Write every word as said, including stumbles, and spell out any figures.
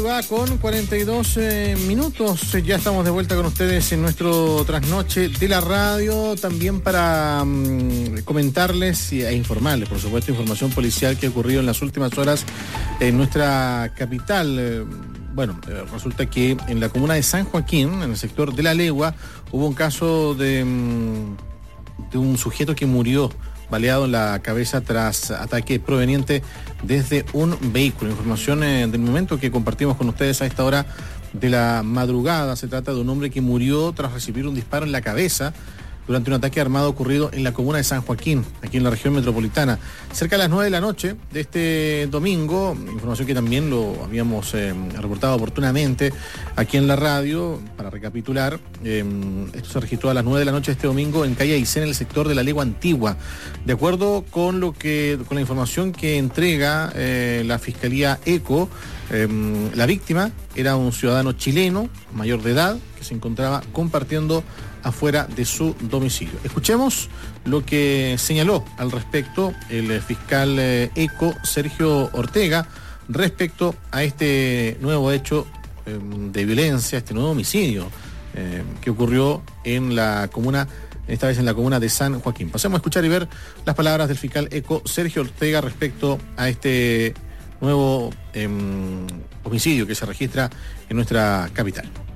Va con cuarenta y dos eh, minutos, ya estamos de vuelta con ustedes en nuestro trasnoche de la radio, también para um, comentarles e informarles, por supuesto, información policial que ha ocurrido en las últimas horas en nuestra capital. Eh, bueno, eh, resulta que en la comuna de San Joaquín, en el sector de La Legua, hubo un caso de, um, de un sujeto que murió baleado en la cabeza tras ataque proveniente desde un vehículo. Información eh, del momento que compartimos con ustedes a esta hora de la madrugada. Se trata de un hombre que murió tras recibir un disparo en la cabeza durante un ataque armado ocurrido en la comuna de San Joaquín, aquí en la región metropolitana. Cerca de las nueve de la noche de este domingo, información que también lo habíamos eh, reportado oportunamente aquí en la radio, para recapitular, eh, esto se registró a las nueve de la noche de este domingo en calle Aysén, en el sector de la Legua Antigua. De acuerdo con lo que, con la información que entrega eh, la Fiscalía ECO, eh, la víctima era un ciudadano chileno, mayor de edad, que se encontraba compartiendo afuera de su domicilio. Escuchemos lo que señaló al respecto el fiscal eh, ECO, Sergio Ortega, respecto a este nuevo hecho eh, de violencia, este nuevo homicidio eh, que ocurrió en la comuna, esta vez en la comuna de San Joaquín. Pasemos a escuchar y ver las palabras del fiscal ECO, Sergio Ortega, respecto a este nuevo eh, homicidio que se registra en nuestra capital.